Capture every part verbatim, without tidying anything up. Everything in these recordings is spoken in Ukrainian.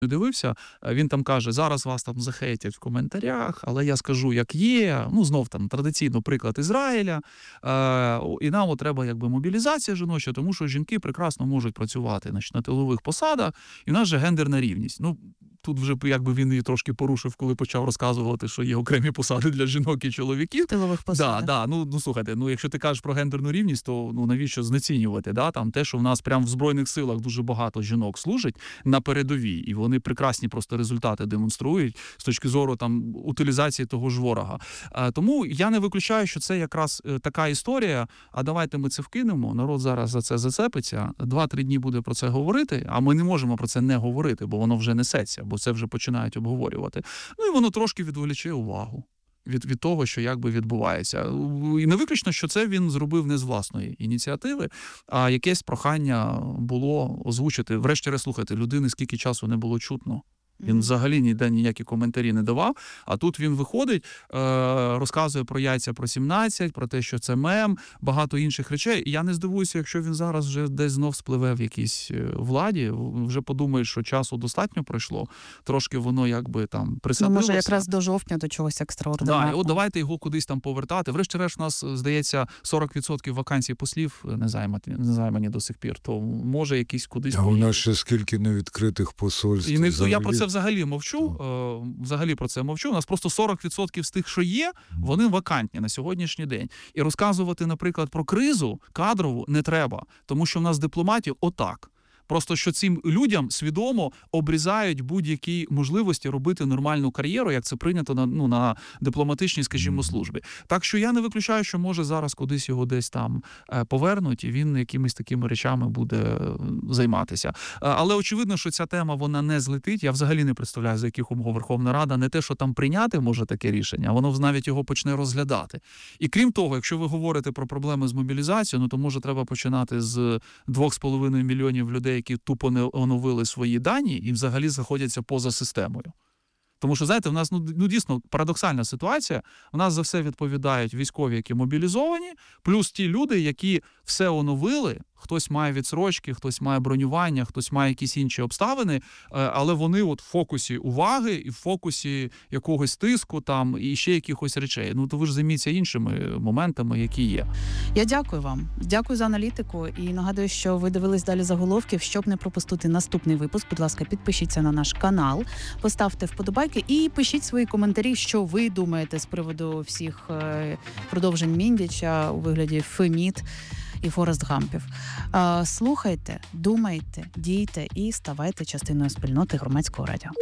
дивився, він там каже, зараз вас там захейтять в коментарях, але я скажу, як є. Ну, знов там традиційно приклад Ізраїля. Е, і нам от треба якби мобілізація жіноча, тому що жінки прекрасно можуть працювати, значить, на тилових посадах, і в нас же гендерна рівність. Ну, тут вже якби він її трошки порушив, коли почав розказувати, що є окремі посади для жінок і чоловіків. Тилових посадах. Да, да. Ну, ну, слухайте, ну, якщо ти кажеш про гендерну рівність, то ну, навіщо знецінювати? Да? Там те, що в нас прямо в Збройних силах дуже багато жінок служить на передовій, і вони прекрасні просто результати демонструють з точки зору там утилізації того ж ворога. А, тому я не виключаю, що це якраз е, така історія, а давайте ми це вкинемо, народ зараз за це зацепиться, два-три дні буде про це говорити, а ми не можемо про це не говорити, бо воно вже несеться, бо це вже починають обговорювати. Ну і воно трошки відволіче увагу від, від того, що якби відбувається. І не виключно, що це він зробив не з власної ініціативи, а якесь прохання було озвучити. Врешті-решт, слухайте, людини скільки часу не було чутно. Він взагалі ніде ніякі коментарі не давав, а тут він виходить, розказує про яйця про сімнадцять, про те, що це мем, багато інших речей. І я не здивуюся, якщо він зараз вже десь знов спливе в якійсь владі, вже подумає, що часу достатньо пройшло, трошки воно якби там присадилося. Ну, може, якраз до жовтня до чогось екстраординарного. Так, да, от давайте його кудись там повертати. Врешті-решт, у нас, здається, сорок відсотків вакансій послів не займані, не займані до сих пір, то може якийсь кудись... А у нас ще скільки невідкритих посольств. І не, я про це взагалі мовчу, взагалі про це мовчу. У нас просто сорок відсотків з тих, що є, вони вакантні на сьогоднішній день. І розказувати, наприклад, про кризу кадрову не треба, тому що в нас дипломатів отак. Просто що цим людям свідомо обрізають будь-які можливості робити нормальну кар'єру, як це прийнято на, ну, на дипломатичній, скажімо, службі. Так що я не виключаю, що може зараз кудись його десь там повернуть, і він якимись такими речами буде займатися. Але очевидно, що ця тема, вона не злетить. Я взагалі не представляю, за яких умов Верховна Рада не те, що там прийняти може таке рішення, а воно навіть його почне розглядати. І крім того, якщо ви говорите про проблеми з мобілізацією, ну то може треба починати з двох з половиною мільйонів людей, які тупо не оновили свої дані і взагалі знаходяться поза системою. Тому що, знаєте, в нас ну, ну дійсно парадоксальна ситуація. У нас за все відповідають військові, які мобілізовані, плюс ті люди, які все оновили, хтось має відсрочки, хтось має бронювання, хтось має якісь інші обставини, але вони от в фокусі уваги і в фокусі якогось тиску там і ще якихось речей. Ну, то ви ж займіться іншими моментами, які є. Я дякую вам. Дякую за аналітику і нагадую, що ви дивились далі заголовків. Щоб не пропустити наступний випуск, будь ласка, підпишіться на наш канал, поставте вподобайки і пишіть свої коментарі, що ви думаєте з приводу всіх продовжень Міндіча у вигляді Фемід і Форест Гампів. Слухайте, думайте, дійте і ставайте частиною спільноти Громадського радіо.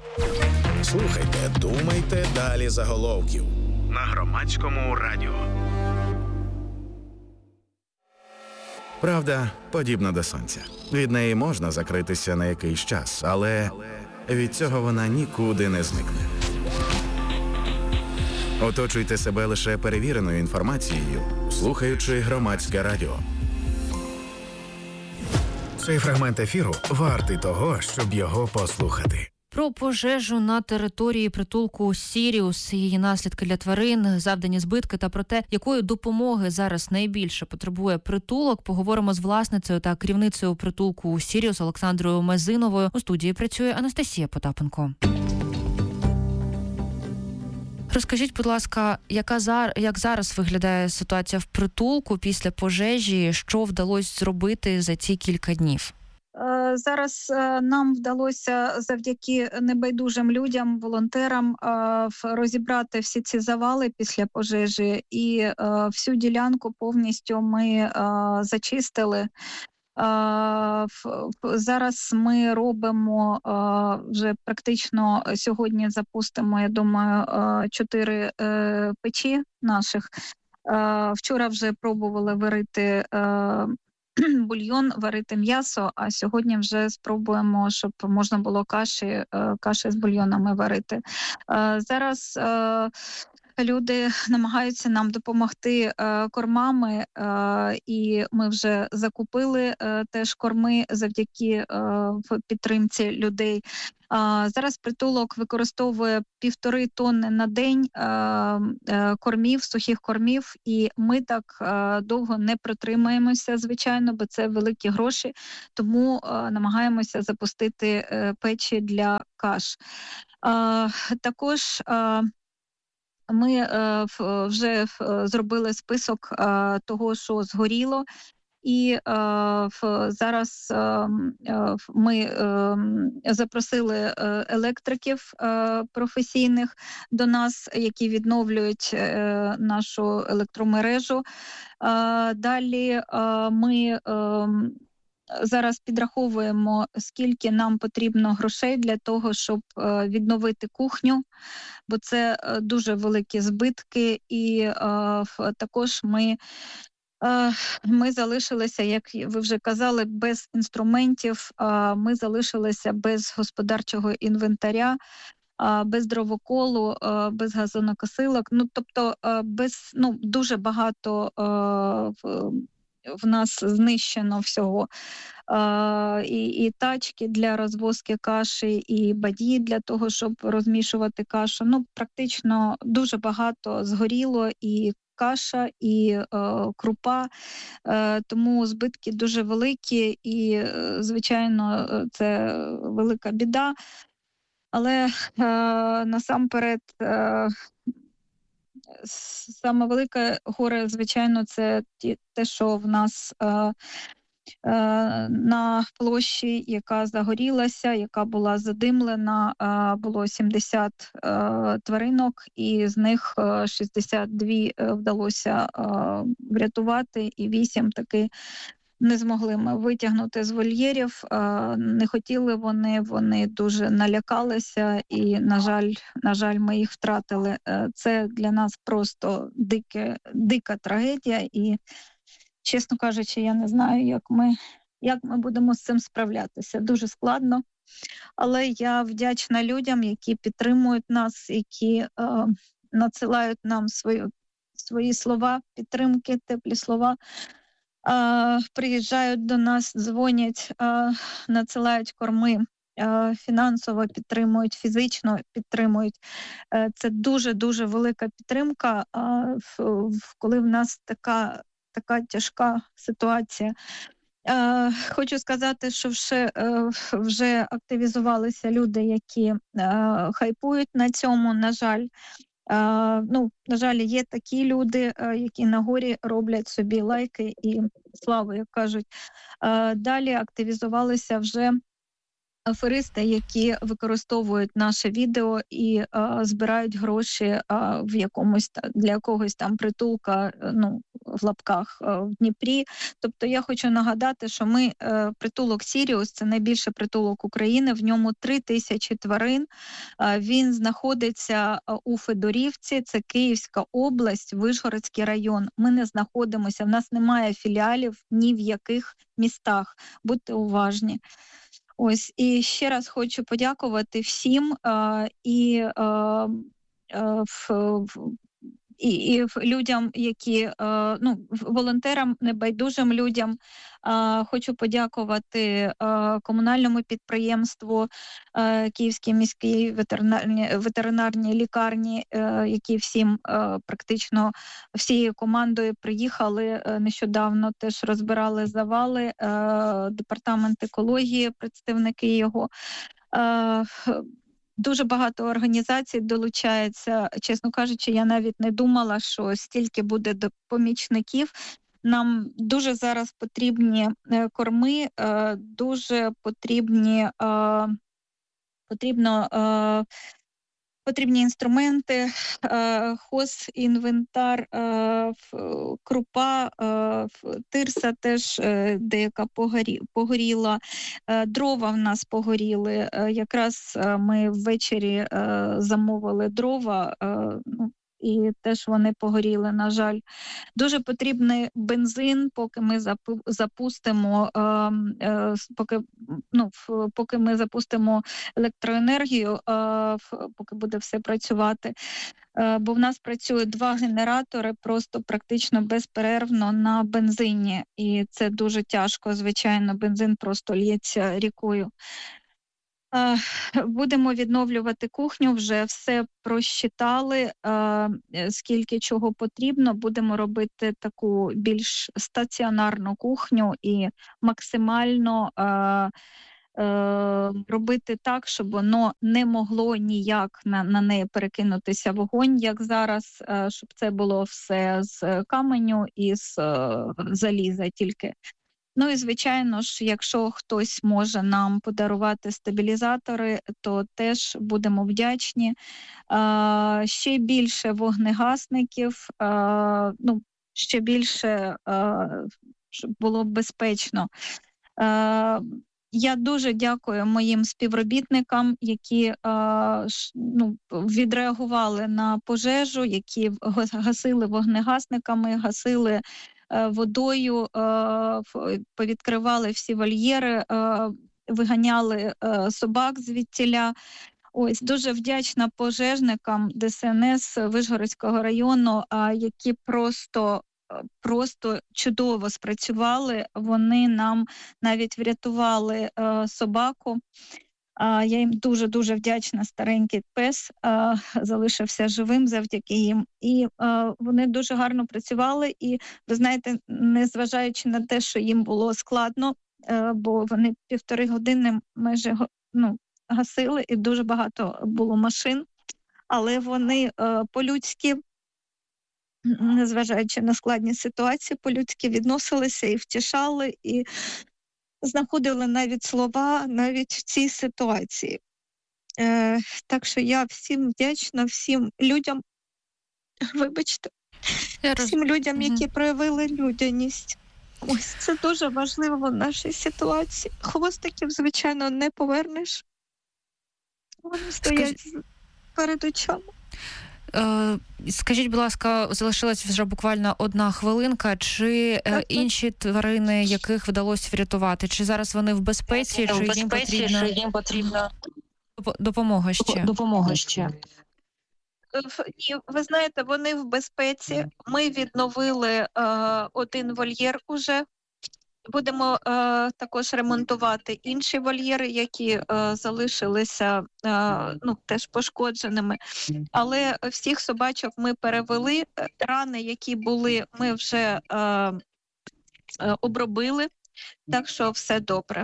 Слухайте, думайте, далі заголовків на Громадському радіо. Правда подібна до сонця. Від неї можна закритися на якийсь час, але від цього вона нікуди не зникне. Оточуйте себе лише перевіреною інформацією, слухаючи Громадське радіо. Цей фрагмент ефіру вартий того, щоб його послухати. Про пожежу на території притулку Сіріус, її наслідки для тварин, завдані збитки та про те, якої допомоги зараз найбільше потребує притулок, поговоримо з власницею та керівницею притулку Сіріус Олександрою Мезиновою. У студії працює Анастасія Потапенко. Розкажіть, будь ласка, яка зар... як зараз виглядає ситуація в притулку після пожежі? Що вдалося зробити за ці кілька днів? Зараз нам вдалося завдяки небайдужим людям, волонтерам розібрати всі ці завали після пожежі і всю ділянку повністю ми зачистили. Зараз ми робимо вже практично сьогодні запустимо, я думаю, чотири печі наших. Вчора вже пробували варити бульйон, варити м'ясо, а сьогодні вже спробуємо, щоб можна було каші, каші з бульйонами варити. Зараз люди намагаються нам допомогти кормами, і ми вже закупили теж корми завдяки підтримці людей. Зараз притулок використовує півтори тонни на день кормів, сухих кормів, і ми так довго не протримаємося, звичайно, бо це великі гроші, тому намагаємося запустити печі для каш. Також ми вже зробили список того, що згоріло, і е, зараз е, ми е, запросили електриків е, професійних до нас, які відновлюють е, нашу електромережу. Е, далі е, ми е, зараз підраховуємо, скільки нам потрібно грошей для того, щоб е, відновити кухню, бо це е, дуже великі збитки, і е, також ми Ми залишилися, як ви вже казали, без інструментів, ми залишилися без господарчого інвентаря, без дровоколу, без газонокосилок. Ну, тобто, без, ну, дуже багато в нас знищено всього. І, і тачки для розвозки каші, і бадьї для того, щоб розмішувати кашу. Ну, практично дуже багато згоріло, і каша, і е, крупа, е, тому збитки дуже великі, і, е, звичайно, це велика біда. Але е, насамперед, е, саме велике горе, звичайно, це ті, те, що в нас е, на площі, яка загорілася, яка була задимлена, було сімдесят тваринок, і з них шістдесят дві вдалося врятувати, і вісім таки не змогли ми витягнути з вольєрів. Не хотіли вони, вони дуже налякалися, і, на жаль, на жаль, ми їх втратили. Це для нас просто дике, дика трагедія, і чесно кажучи, я не знаю, як ми, як ми будемо з цим справлятися. Дуже складно. Але я вдячна людям, які підтримують нас, які е, надсилають нам свої, свої слова підтримки, теплі слова. Е, приїжджають до нас, дзвонять, е, надсилають корми, е, фінансово підтримують, фізично підтримують. Е, це дуже-дуже велика підтримка, е, в, коли в нас така така тяжка ситуація. Е, хочу сказати, що вже, е, вже активізувалися люди, які е, хайпують на цьому, на жаль. Е, ну, на жаль, є такі люди, е, які на горі роблять собі лайки і славу, як кажуть. Е, далі активізувалися вже аферисти, які використовують наше відео і а, збирають гроші а, в якомусь для якогось там притулка, ну, в лапках а, в Дніпрі. Тобто я хочу нагадати, що ми а, притулок Сіріус, це найбільший притулок України, в ньому три тисячі тварин. А, він знаходиться у Федорівці, це Київська область, Вишгородський район. Ми не знаходимося, в нас немає філіалів ні в яких містах. Будьте уважні. Ось, і ще раз хочу подякувати всім а, і, а, а, в, і, і людям, які, а, ну, волонтерам, небайдужим людям. А, хочу подякувати а, комунальному підприємству а, Київській міській ветеринарній, ветеринарній лікарні, а, які всім а, практично всією командою приїхали а, нещодавно, теж розбирали завали, а, департамент екології, представники його. А, Дуже багато організацій долучається. Чесно кажучи, я навіть не думала, що стільки буде помічників. Нам дуже зараз потрібні корми, дуже потрібні, потрібно, потрібні інструменти, хозінвентар, крупа, тирса теж деяка погоріла, дрова в нас погоріли. Якраз ми ввечері замовили дрова, і теж вони погоріли, на жаль. Дуже потрібний бензин, поки ми запустимо, поки, ну, поки ми запустимо електроенергію, поки буде все працювати. Бо в нас працює два генератори просто практично безперервно на бензині. І це дуже тяжко, звичайно, бензин просто лється рікою. Е, Будемо відновлювати кухню, вже все просчитали, е, скільки чого потрібно. Будемо робити таку більш стаціонарну кухню і максимально е, е, робити так, щоб воно не могло ніяк на, на неї перекинутися вогонь, як зараз, е, щоб це було все з каменю і з е, заліза тільки. Ну і звичайно ж, якщо хтось може нам подарувати стабілізатори, то теж будемо вдячні. А, ще більше вогнегасників, а, ну, ще більше, а, щоб було безпечно. А, я дуже дякую моїм співробітникам, які а, ш, ну, відреагували на пожежу, які гасили вогнегасниками, гасили водою, повідкривали всі вольєри, виганяли собак звідтіля. Ось, дуже вдячна пожежникам Де Се Ен Ес Вишгородського району, які просто, просто чудово спрацювали. Вони нам навіть врятували собаку. Я їм дуже-дуже вдячна, старенький пес залишився живим завдяки їм. І вони дуже гарно працювали. І, ви знаєте, незважаючи на те, що їм було складно, бо вони півтори години майже ну, гасили, і дуже багато було машин, але вони по-людськи, незважаючи на складні ситуації, по-людськи відносилися і втішали, і знаходили навіть слова навіть в цій ситуації. Е, так що я всім вдячна, всім людям, вибачте, Я роз... всім людям, які Мгм. проявили людяність. Ось це дуже важливо в нашій ситуації. Хвостиків, звичайно, не повернеш. Вони стоять перед очами. Е, Скажіть, будь ласка, залишилась вже буквально одна хвилинка. Чи е, Так, так. інші тварини, яких вдалося врятувати, чи зараз вони в безпеці, чи їм потрібна їм потрібна доп- допомога ще? допомога ще? В- Ні, ви знаєте, вони в безпеці. Ми відновили е, один вольєр уже. Будемо е, також ремонтувати інші вольєри, які е, залишилися е, ну, теж пошкодженими. Але всіх собачок ми перевели. Рани, які були, ми вже е, е, обробили. Так що все добре.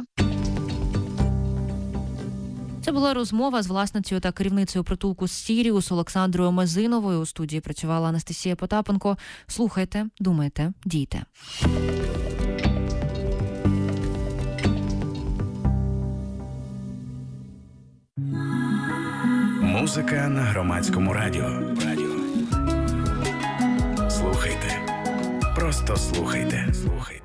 Це була розмова з власницею та керівницею притулку «Сіріус» Олександрою Мезиновою. У студії працювала Анастасія Потапенко. Слухайте, думайте, дійте. Музика на громадському радіо. Радіо. Слухайте. Просто слухайте. Слухайте.